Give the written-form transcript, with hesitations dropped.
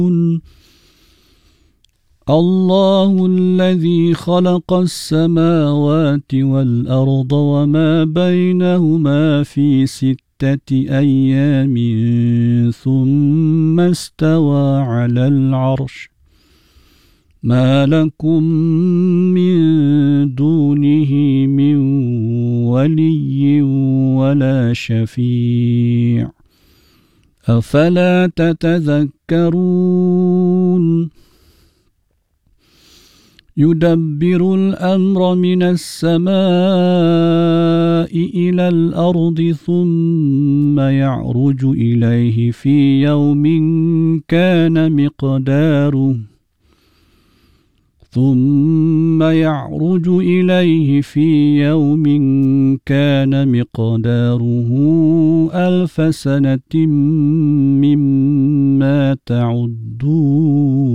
الله الذي خلق السماوات والأرض وما بينهما في 6 أيام ثم استوى على العرش ما لكم من دونه من ولي ولا شفيع أفلا تتذكرون يدبر الأمر من السماء إلى الأرض ثم يعرج إليه في يوم كان مقداره 1000 سنة مما تعدون